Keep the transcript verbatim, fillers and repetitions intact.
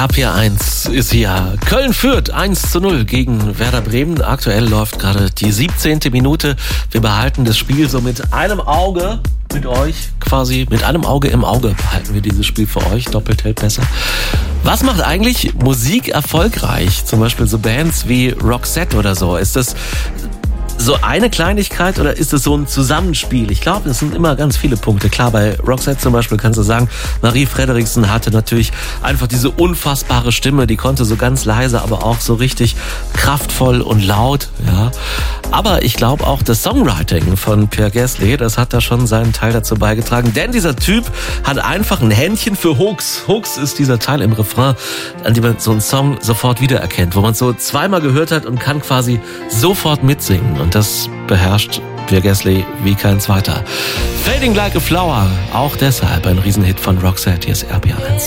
R P R eins ist hier. Köln führt eins zu null gegen Werder Bremen. Aktuell läuft gerade die siebzehnte Minute. Wir behalten das Spiel so mit einem Auge mit euch, quasi mit einem Auge im Auge behalten wir dieses Spiel für euch. Doppelt hält besser. Was macht eigentlich Musik erfolgreich? Zum Beispiel so Bands wie Roxette oder so. Ist das so eine Kleinigkeit oder ist es so ein Zusammenspiel? Ich glaube, es sind immer ganz viele Punkte. Klar, bei Roxette zum Beispiel kannst du sagen, Marie Frederiksen hatte natürlich einfach diese unfassbare Stimme, die konnte so ganz leise, aber auch so richtig kraftvoll und laut, ja. Aber ich glaube auch das Songwriting von Pierre Gasly, das hat da schon seinen Teil dazu beigetragen, denn dieser Typ hat einfach ein Händchen für Hooks. Hooks ist dieser Teil im Refrain, an dem man so einen Song sofort wiedererkennt, wo man so zweimal gehört hat und kann quasi sofort mitsingen. Und das beherrscht Pierre Gasly wie kein zweiter. Fading Like a Flower, auch deshalb ein Riesenhit von Roxette. Hier ist R P R eins.